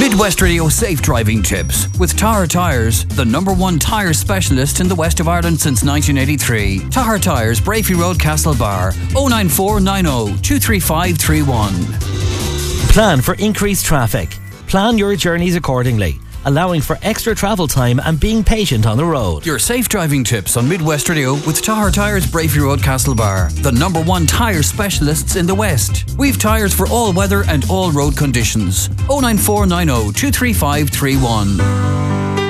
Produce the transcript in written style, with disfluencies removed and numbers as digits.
Midwest Radio Safe Driving Tips with Tahar Tyres, the #1 tyre specialist in the west of Ireland since 1983. Tahar Tyres, Brafey Road, Castlebar, 09490 23531. Plan for increased traffic. Plan your journeys accordingly, allowing for extra travel time and being patient on the road. Your safe driving tips on Midwest Radio with Tahar Tyres, Brafey Road, Castlebar, the #1 tyre specialists in the West. We've tyres for all weather and all road conditions. 09490 23531.